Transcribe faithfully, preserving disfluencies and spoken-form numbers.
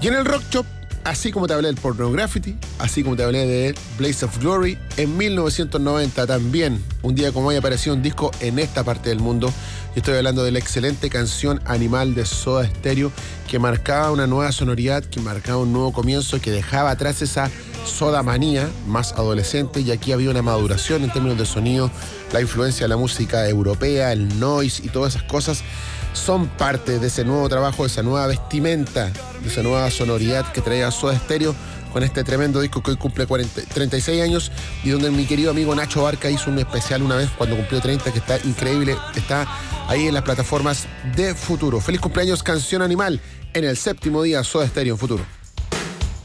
Y en el Rock Shop, así como te hablé del Pornography, así como te hablé de Blaze of Glory, en mil novecientos noventa también, un día como hoy, apareció un disco en esta parte del mundo. Yo estoy hablando de la excelente canción Animal de Soda Stereo, que marcaba una nueva sonoridad, que marcaba un nuevo comienzo, que dejaba atrás esa soda manía más adolescente, y aquí había una maduración en términos de sonido. La influencia de la música europea, el noise y todas esas cosas son parte de ese nuevo trabajo, de esa nueva vestimenta, de esa nueva sonoridad que traía Soda Stereo con este tremendo disco que hoy cumple cuarenta, treinta y seis años, y donde mi querido amigo Nacho Barca hizo un especial una vez cuando cumplió treinta, que está increíble, está ahí en las plataformas de Futuro. Feliz cumpleaños, Canción Animal, en el séptimo día Soda Stereo en Futuro.